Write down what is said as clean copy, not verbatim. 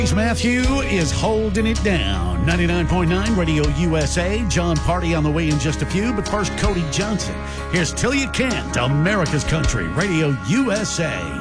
Matthew is holding it down. 99.9 Radio USA. John Party on the way in just a few. But first, Cody Johnson. Here's Till You Can't, America's Country, Radio USA.